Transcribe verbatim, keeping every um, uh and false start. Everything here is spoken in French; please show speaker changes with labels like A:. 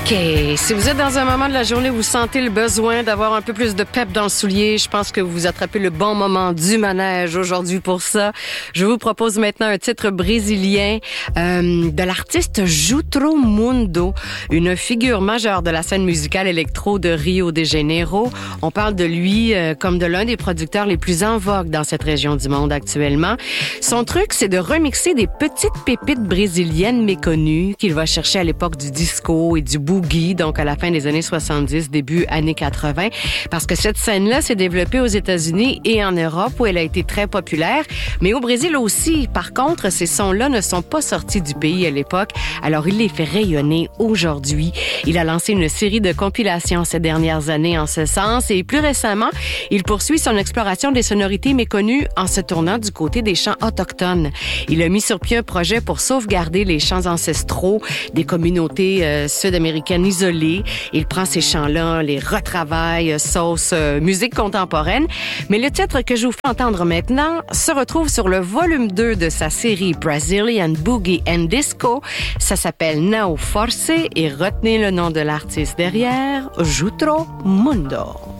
A: OK. Si vous êtes dans un moment de la journée où vous sentez le besoin d'avoir un peu plus de pep dans le soulier, je pense que vous attrapez le bon moment du manège aujourd'hui pour ça. Je vous propose maintenant un titre brésilien euh, de l'artiste Jutro Mundo, une figure majeure de la scène musicale électro de Rio de Janeiro. On parle de lui euh, comme de l'un des producteurs les plus en vogue dans cette région du monde actuellement. Son truc, c'est de remixer des petites pépites brésiliennes méconnues qu'il va chercher à l'époque du disco et du boogie, donc à la fin des années soixante-dix, début années quatre-vingts, parce que cette scène-là s'est développée aux États-Unis et en Europe où elle a été très populaire, mais au Brésil aussi. Par contre, ces sons-là ne sont pas sortis du pays à l'époque, alors il les fait rayonner aujourd'hui. Il a lancé une série de compilations ces dernières années en ce sens et plus récemment, il poursuit son exploration des sonorités méconnues en se tournant du côté des chants autochtones. Il a mis sur pied un projet pour sauvegarder les chants ancestraux des communautés euh, sud-américaines isolées. Il prend ces chants-là, les retravaille, sauce euh, musique contemporaine. Mais le titre que je vous fais entendre maintenant se retrouve sur le volume deux de sa série Brazilian Boogie and Disco. Ça s'appelle Nao Force et retenez le nom de l'artiste derrière, Jutro Mundo.